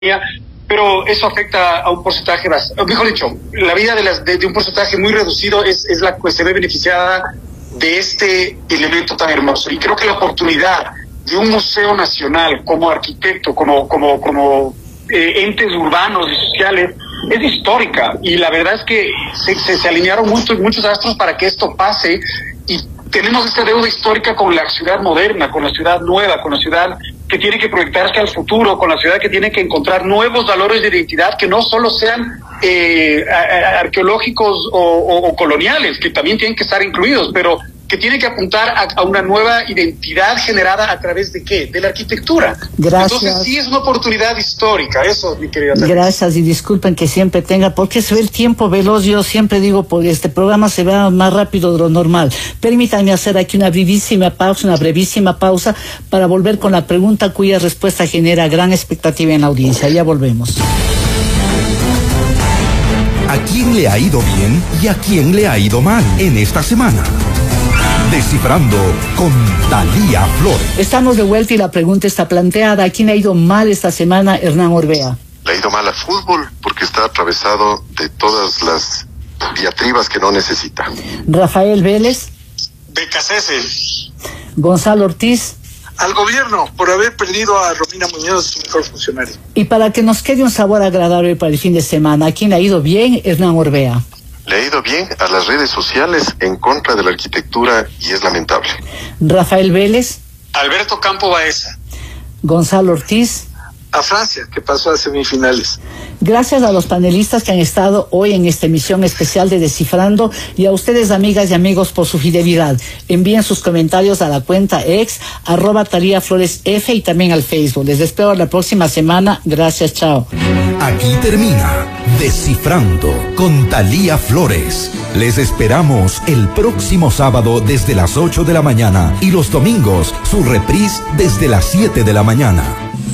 pero eso afecta a un porcentaje, mejor dicho, la vida de un porcentaje muy reducido es la que se ve beneficiada de este elemento tan hermoso. Y creo que la oportunidad de un museo nacional como arquitecto, como entes urbanos y sociales, es histórica. Y la verdad es que se alinearon muchos astros para que esto pase, y tenemos esta deuda histórica con la ciudad moderna, con la ciudad nueva, con la ciudad que tiene que proyectarse al futuro, con la ciudad que tiene que encontrar nuevos valores de identidad que no solo sean arqueológicos o coloniales, que también tienen que estar incluidos, pero que tiene que apuntar a una nueva identidad generada a través de ¿qué? De la arquitectura. Gracias. Entonces sí es una oportunidad histórica, eso, mi querida. Gracias, y disculpen que siempre tenga, porque se ve el tiempo veloz. Yo siempre digo, porque este programa se va más rápido de lo normal. Permítanme hacer aquí una brevísima pausa para volver con la pregunta cuya respuesta genera gran expectativa en la audiencia. Ya volvemos. ¿A quién le ha ido bien y a quién le ha ido mal en esta semana? Descifrando con Thalía Flores. Estamos de vuelta y la pregunta está planteada. ¿A quién le ha ido mal esta semana, Hernán Orbea? Le ha ido mal a fútbol porque está atravesado de todas las diatribas que no necesita. Rafael Vélez. BKCS. Gonzalo Ortiz. Al gobierno, por haber perdido a Romina Muñoz, su mejor funcionario. Y para que nos quede un sabor agradable para el fin de semana, ¿a quién le ha ido bien, Hernán Orbea? Le ha ido bien a las redes sociales en contra de la arquitectura y es lamentable. Rafael Vélez. Alberto Campo Baeza. Gonzalo Ortiz. A Francia, que pasó a semifinales. Gracias a los panelistas que han estado hoy en esta emisión especial de Descifrando, y a ustedes, amigas y amigos, por su fidelidad. Envíen sus comentarios a la cuenta ex @ThaliaFloresF y también al Facebook. Les espero la próxima semana. Gracias, chao. Aquí termina Descifrando con Thalía Flores. Les esperamos el próximo sábado desde las 8 de la mañana y los domingos su reprise desde las 7 de la mañana.